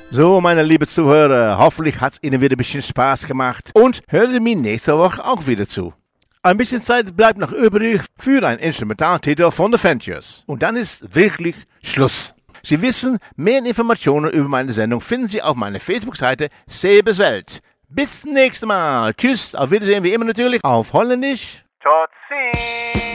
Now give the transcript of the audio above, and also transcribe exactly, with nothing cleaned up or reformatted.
So, meine lieben Zuhörer, hoffentlich hat es Ihnen wieder ein bisschen Spaß gemacht und hören Sie mir nächste Woche auch wieder zu. Ein bisschen Zeit bleibt noch übrig für einen Instrumentaltitel von The Ventures. Und dann ist wirklich Schluss. Sie wissen, mehr Informationen über meine Sendung finden Sie auf meiner Facebook-Seite Sebes Welt. Bis zum nächsten Mal. Tschüss, auf Wiedersehen wie immer natürlich auf Holländisch. Tot ziens!